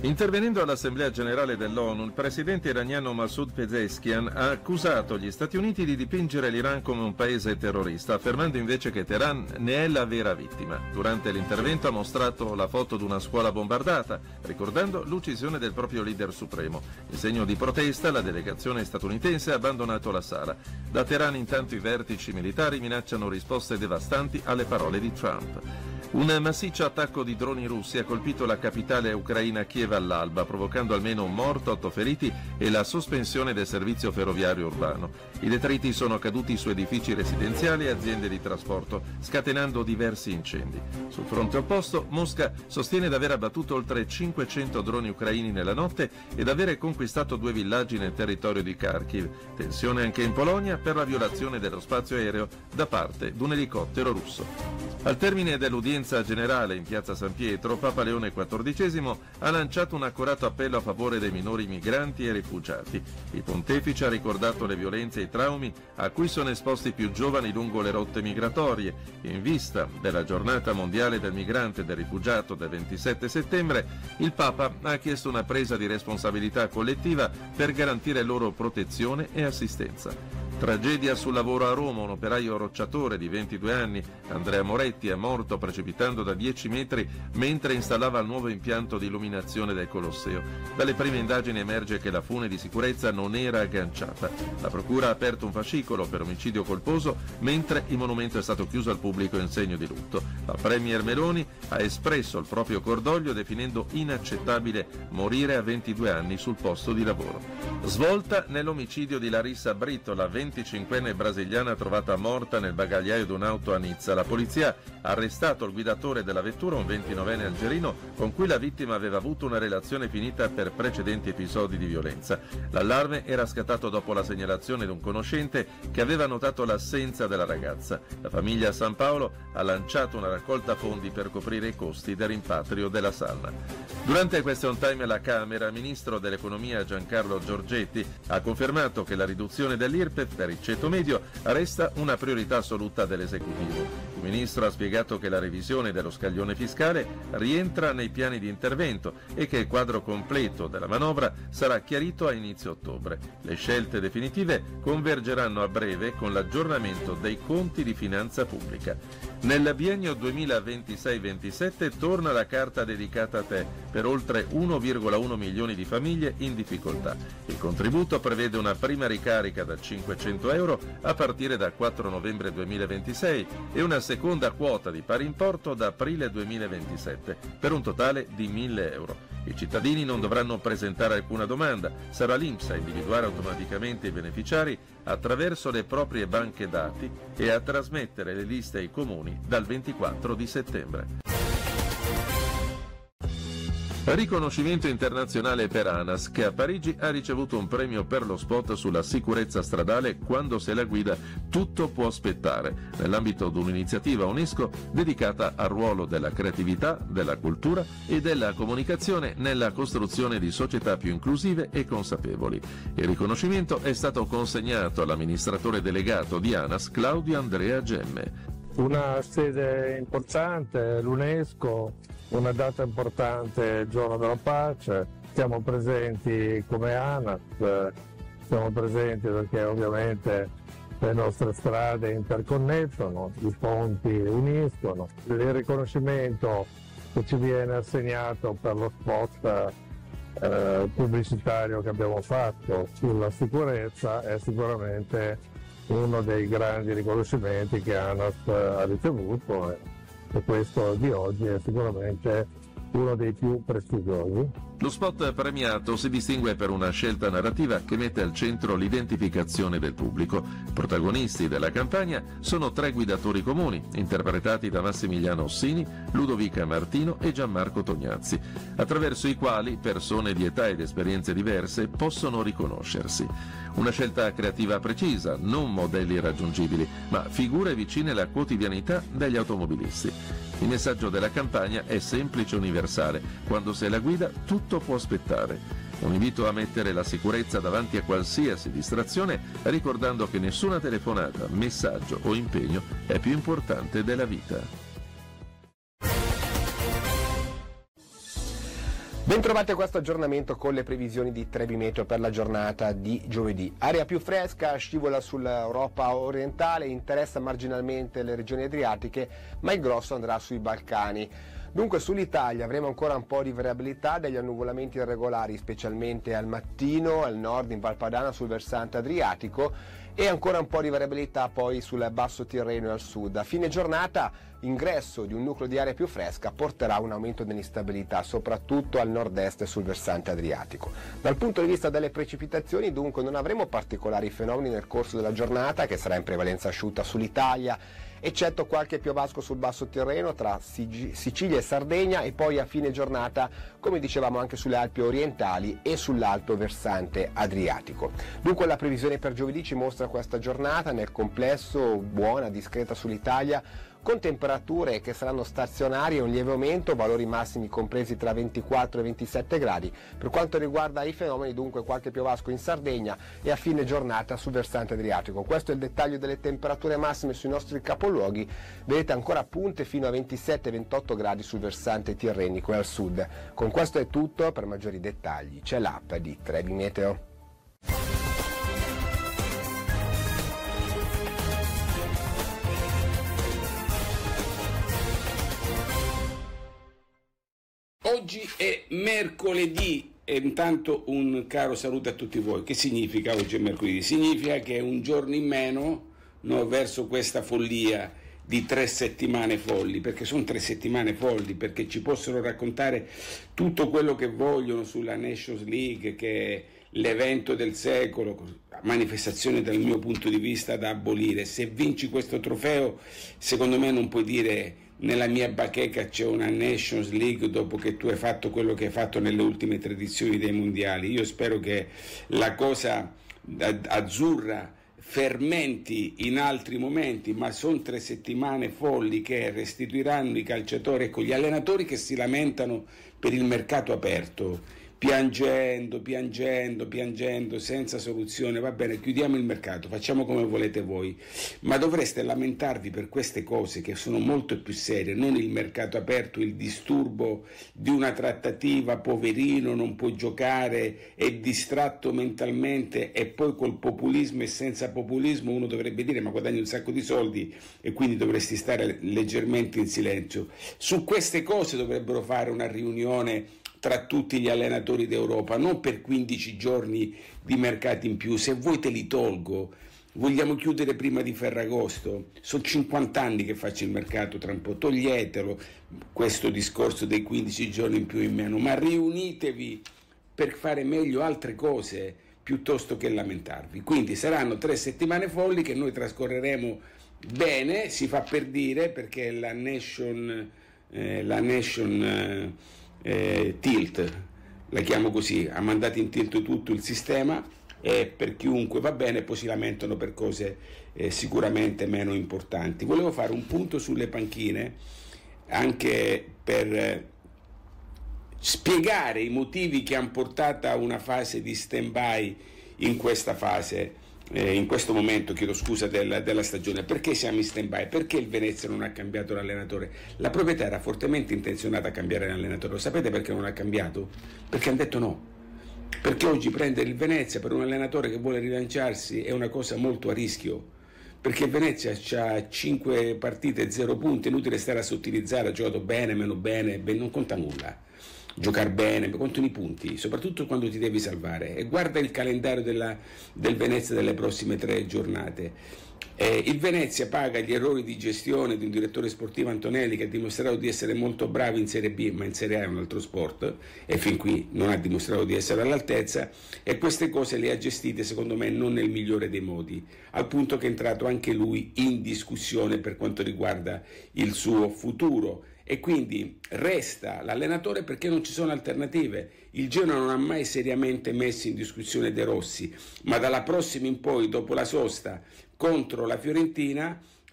Intervenendo all'Assemblea Generale dell'ONU, il presidente iraniano Masoud Pezeshkian ha accusato gli Stati Uniti di dipingere l'Iran come un paese terrorista, affermando invece che Teheran ne è la vera vittima. Durante l'intervento ha mostrato la foto di una scuola bombardata, ricordando l'uccisione del proprio leader supremo. In segno di protesta, la delegazione statunitense ha abbandonato la sala. Da Teheran, intanto, i vertici militari minacciano risposte devastanti alle parole di Trump. Un massiccio attacco di droni russi ha colpito la capitale ucraina Kiev all'alba, provocando almeno un morto, 8 feriti e la sospensione del servizio ferroviario urbano. I detriti sono caduti su edifici residenziali e aziende di trasporto, scatenando diversi incendi. Sul fronte opposto, Mosca sostiene di aver abbattuto oltre 500 droni ucraini nella notte ed avere conquistato 2 villaggi nel territorio di Kharkiv. Tensione anche in Polonia per la violazione dello spazio aereo da parte di un elicottero russo. Al termine dell'udienza generale in piazza San Pietro, Papa Leone XIV ha lanciato un accorato appello a favore dei minori migranti e rifugiati. Il pontefice ha ricordato le violenze e i traumi a cui sono esposti i più giovani lungo le rotte migratorie. In vista della giornata mondiale del migrante e del rifugiato del 27 settembre, il Papa ha chiesto una presa di responsabilità collettiva per garantire loro protezione e assistenza. Tragedia sul lavoro a Roma, un operaio rocciatore di 22 anni, Andrea Moretti, è morto precipitando da 10 metri mentre installava il nuovo impianto di illuminazione del Colosseo. Dalle prime indagini emerge che la fune di sicurezza non era agganciata. La procura ha aperto un fascicolo per omicidio colposo, mentre il monumento è stato chiuso al pubblico in segno di lutto. La premier Meloni ha espresso il proprio cordoglio definendo inaccettabile morire a 22 anni sul posto di lavoro. Svolta nell'omicidio di Larissa Brito, la 25enne brasiliana trovata morta nel bagagliaio di un'auto a Nizza. La polizia ha arrestato il guidatore della vettura, un 29enne algerino, con cui la vittima aveva avuto una relazione finita per precedenti episodi di violenza. L'allarme era scattato dopo la segnalazione di un conoscente che aveva notato l'assenza della ragazza. La famiglia San Paolo ha lanciato una raccolta fondi per coprire i costi del rimpatrio della salma. Durante il question time alla Camera, il ministro dell'economia Giancarlo Giorgetti ha confermato che la riduzione dell'IRPEF per il ceto medio resta una priorità assoluta dell'esecutivo. Il ministro ha spiegato che la revisione dello scaglione fiscale rientra nei piani di intervento e che il quadro completo della manovra sarà chiarito a inizio ottobre. Le scelte definitive convergeranno a breve con l'aggiornamento dei conti di finanza pubblica. Nel biennio 2026-27 torna la carta dedicata a te per oltre 1,1 milioni di famiglie in difficoltà. Il contributo prevede una prima ricarica da 500 euro a partire dal 4 novembre 2026 e una seconda quota di pari importo da aprile 2027 per un totale di 1.000 euro. I cittadini non dovranno presentare alcuna domanda, sarà l'INPS a individuare automaticamente i beneficiari attraverso le proprie banche dati e a trasmettere le liste ai comuni dal 24 di settembre. Riconoscimento internazionale per ANAS, che a Parigi ha ricevuto un premio per lo spot sulla sicurezza stradale Quando se la guida tutto può aspettare, nell'ambito di un'iniziativa UNESCO dedicata al ruolo della creatività, della cultura e della comunicazione nella costruzione di società più inclusive e consapevoli. Il riconoscimento è stato consegnato all'amministratore delegato di ANAS Claudio Andrea Gemme. Una sede importante, l'UNESCO, una data importante, il Giorno della Pace. Siamo presenti come ANAS, siamo presenti perché ovviamente le nostre strade interconnettono, i ponti uniscono. Il riconoscimento che ci viene assegnato per lo spot pubblicitario che abbiamo fatto sulla sicurezza è sicuramente uno dei grandi riconoscimenti che ANAS ha ricevuto e questo di oggi è sicuramente uno dei più prestigiosi. Lo spot premiato si distingue per una scelta narrativa che mette al centro l'identificazione del pubblico. Protagonisti della campagna sono 3 guidatori comuni, interpretati da Massimiliano Ossini, Ludovica Martino e Gianmarco Tognazzi, attraverso i quali persone di età ed esperienze diverse possono riconoscersi. Una scelta creativa precisa, non modelli raggiungibili, ma figure vicine alla quotidianità degli automobilisti. Il messaggio della campagna è semplice e universale: quando sei la guida tutto può aspettare. Un invito a mettere la sicurezza davanti a qualsiasi distrazione, ricordando che nessuna telefonata, messaggio o impegno è più importante della vita. Bentrovati a questo aggiornamento con le previsioni di Trebi Meteo per la giornata di giovedì. Aria più fresca, scivola sull'Europa orientale, interessa marginalmente le regioni adriatiche, ma il grosso andrà sui Balcani. Dunque sull'Italia avremo ancora un po' di variabilità, degli annuvolamenti irregolari specialmente al mattino, al nord in Val Padana sul versante adriatico, e ancora un po' di variabilità poi sul basso Tirreno e al sud. A fine giornata ingresso di un nucleo di aria più fresca porterà un aumento dell'instabilità soprattutto al nord-est e sul versante adriatico. Dal punto di vista delle precipitazioni dunque non avremo particolari fenomeni nel corso della giornata, che sarà in prevalenza asciutta sull'Italia, eccetto qualche piovasco sul basso Tirreno tra Sicilia e Sardegna, e poi a fine giornata, come dicevamo, anche sulle Alpi orientali e sull'alto versante adriatico. Dunque la previsione per giovedì ci mostra questa giornata nel complesso buona, discreta sull'Italia, con temperature che saranno stazionarie e un lieve aumento, valori massimi compresi tra 24 e 27 gradi. Per quanto riguarda i fenomeni, dunque qualche piovasco in Sardegna e a fine giornata sul versante adriatico. Questo è il dettaglio delle temperature massime sui nostri capoluoghi. Vedete ancora punte fino a 27-28 gradi sul versante tirrenico e al sud. Con questo è tutto, per maggiori dettagli c'è l'app di Trebi Meteo. Oggi è mercoledì e intanto un caro saluto a tutti voi. Che significa oggi è mercoledì? Significa che è un giorno in meno verso questa follia di 3 settimane folli, perché sono 3 settimane folli, perché ci possono raccontare tutto quello che vogliono sulla Nations League, che è l'evento del secolo, manifestazione dal mio punto di vista da abolire. Se vinci questo trofeo, secondo me non puoi dire nella mia bacheca c'è una Nations League dopo che tu hai fatto quello che hai fatto nelle ultime 3 edizioni dei mondiali. Io spero che la cosa azzurra fermenti in altri momenti, ma sono 3 settimane folli che restituiranno i calciatori, ecco, gli allenatori che si lamentano per il mercato aperto, piangendo, senza soluzione. Va bene, chiudiamo il mercato, facciamo come volete voi, ma dovreste lamentarvi per queste cose che sono molto più serie, non il mercato aperto, il disturbo di una trattativa, poverino, non può giocare, è distratto mentalmente, e poi col populismo e senza populismo uno dovrebbe dire ma guadagni un sacco di soldi e quindi dovresti stare leggermente in silenzio. Su queste cose dovrebbero fare una riunione tra tutti gli allenatori d'Europa, non per 15 giorni di mercati in più. Se vuoi te li tolgo, vogliamo chiudere prima di Ferragosto, sono 50 anni che faccio il mercato, tra un po' toglietelo questo discorso dei 15 giorni in più o in meno, ma riunitevi per fare meglio altre cose piuttosto che lamentarvi. Quindi saranno 3 settimane folli che noi trascorreremo bene, si fa per dire, perché la Nation Tilt, la chiamo così, ha mandato in tilt tutto il sistema, e per chiunque va bene, poi si lamentano per cose sicuramente meno importanti. Volevo fare un punto sulle panchine anche per spiegare i motivi che hanno portato a una fase di stand-by in questa fase, in questo momento, chiedo scusa, della stagione. Perché siamo in stand-by? Perché il Venezia non ha cambiato l'allenatore? La proprietà era fortemente intenzionata a cambiare l'allenatore. Lo sapete perché non ha cambiato? Perché hanno detto no. Perché oggi prendere il Venezia per un allenatore che vuole rilanciarsi è una cosa molto a rischio. Perché il Venezia ha 5 partite, 0 punti, è inutile stare a sottilizzare, ha giocato bene, meno bene, non conta nulla. Giocare bene, contano i punti, soprattutto quando ti devi salvare. E guarda il calendario del Venezia delle prossime 3 giornate. Il Venezia paga gli errori di gestione di un direttore sportivo, Antonelli, che ha dimostrato di essere molto bravo in Serie B, ma in Serie A è un altro sport, e fin qui non ha dimostrato di essere all'altezza, e queste cose le ha gestite secondo me non nel migliore dei modi, al punto che è entrato anche lui in discussione per quanto riguarda il suo futuro. E quindi resta l'allenatore perché non ci sono alternative. Il Genoa non ha mai seriamente messo in discussione De Rossi, ma dalla prossima in poi, dopo la sosta contro la Fiorentina,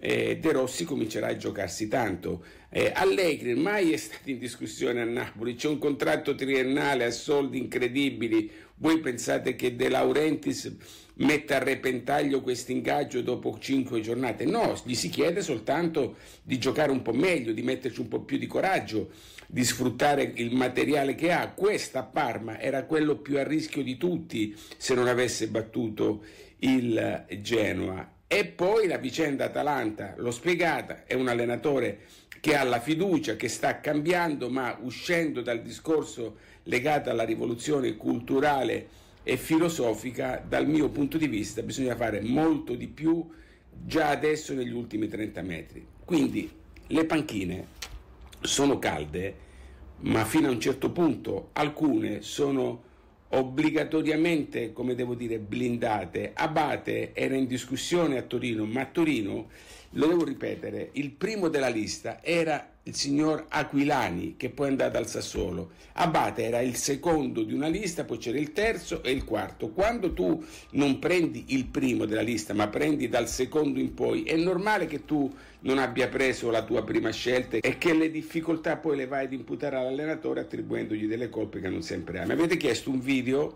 De Rossi comincerà a giocarsi tanto. Allegri mai è stato in discussione a Napoli, c'è un contratto triennale a soldi incredibili. Voi pensate che De Laurentiis metta a repentaglio questo ingaggio dopo 5 giornate? No, gli si chiede soltanto di giocare un po' meglio, di metterci un po' più di coraggio, di sfruttare il materiale che ha. Questa a Parma era quello più a rischio di tutti se non avesse battuto il Genoa. E poi la vicenda Atalanta, l'ho spiegata, è un allenatore che ha la fiducia, che sta cambiando, ma uscendo dal discorso legato alla rivoluzione culturale e filosofica, dal mio punto di vista bisogna fare molto di più già adesso negli ultimi 30 metri. Quindi le panchine sono calde, ma fino a un certo punto alcune sono obbligatoriamente, come devo dire, blindate. Abate era in discussione a Torino, ma a Torino, lo devo ripetere, il primo della lista era il signor Aquilani, che poi è andato al Sassuolo. Abate era il secondo di una lista, poi c'era il terzo e il quarto. Quando tu non prendi il primo della lista, ma prendi dal secondo in poi, è normale che tu non abbia preso la tua prima scelta e che le difficoltà poi le vai ad imputare all'allenatore attribuendogli delle colpe che non sempre ha. Mi avete chiesto un video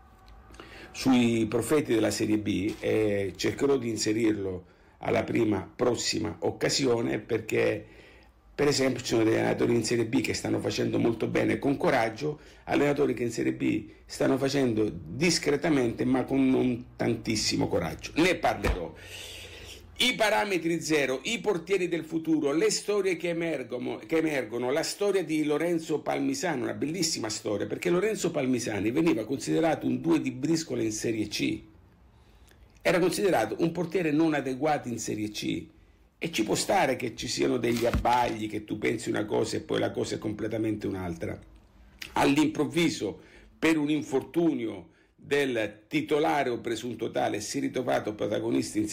sui profeti della Serie B e cercherò di inserirlo alla prima prossima occasione, perché per esempio ci sono degli allenatori in Serie B che stanno facendo molto bene con coraggio, allenatori che in Serie B stanno facendo discretamente ma con non tantissimo coraggio. Ne parlerò. I parametri zero, i portieri del futuro, le storie che emergono, la storia di Lorenzo Palmisani, una bellissima storia, perché Lorenzo Palmisani veniva considerato un 2 di briscola in Serie C, era considerato un portiere non adeguato in Serie C, e ci può stare che ci siano degli abbagli, che tu pensi una cosa e poi la cosa è completamente un'altra. All'improvviso, per un infortunio del titolare o presunto tale, si è ritrovato protagonista in